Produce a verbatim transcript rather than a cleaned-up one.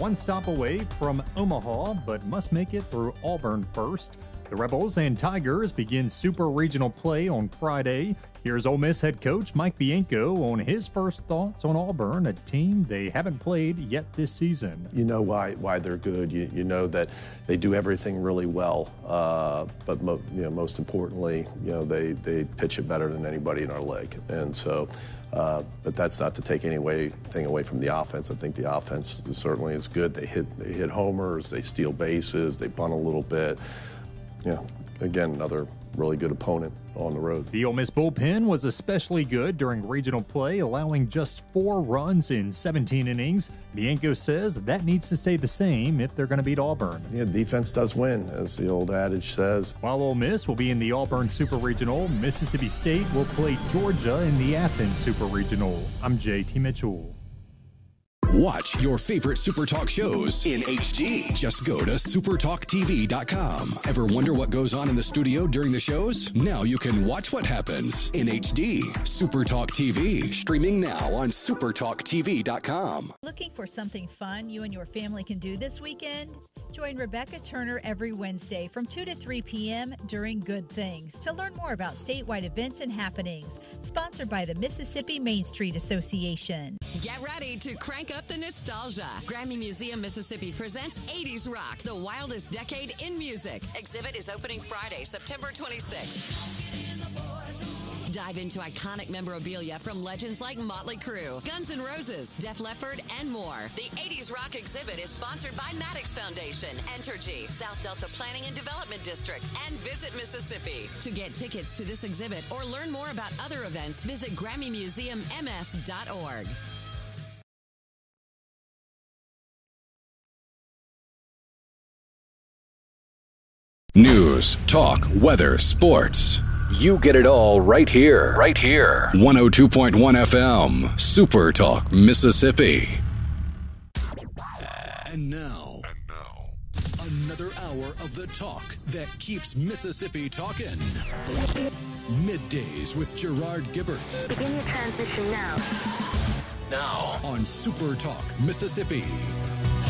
one stop away from Omaha, but must make it through Auburn first. The Rebels and Tigers begin Super Regional play on Friday. Here's Ole Miss head coach Mike Bianco on his first thoughts on Auburn, a team they haven't played yet this season. You know why why they're good. You, you know that they do everything really well, uh, but mo- you know, most importantly, you know they, they pitch it better than anybody in our league. And so, uh, but that's not to take anything away from the offense. I think the offense is certainly is good. They hit they hit homers, they steal bases, they bunt a little bit. Yeah, again, another really good opponent on the road. The Ole Miss bullpen was especially good during regional play, allowing just four runs in seventeen innings. Bianco says that needs to stay the same if they're going to beat Auburn. Yeah, defense does win, as the old adage says. While Ole Miss will be in the Auburn Super Regional, Mississippi State will play Georgia in the Athens Super Regional. I'm J T Mitchell. Watch your favorite Super Talk shows in H D. Just go to super talk t v dot com. Ever wonder what goes on in the studio during the shows? Now you can watch what happens in H D. Super Talk T V, streaming now on super talk t v dot com. Looking for something fun you and your family can do this weekend? Join Rebecca Turner every Wednesday from two to three p.m. during Good Things to learn more about statewide events and happenings. Sponsored by the Mississippi Main Street Association. Get ready to crank up the nostalgia. Grammy Museum Mississippi presents eighties Rock, the wildest decade in music. Exhibit is opening Friday, September twenty-sixth. Dive into iconic memorabilia from legends like Motley Crue, Guns N' Roses, Def Leppard, and more. The eighties Rock exhibit is sponsored by Maddox Foundation, Entergy, South Delta Planning and Development District, and Visit Mississippi. To get tickets to this exhibit or learn more about other events, visit grammy museum m s dot org. News, talk, weather, sports. You get it all right here. Right here. one oh two point one F M, Super Talk, Mississippi. And now, And now, another hour of the talk that keeps Mississippi talking. Middays with Gerard Gibbert. Begin your transition now. Now on Super Talk, Mississippi.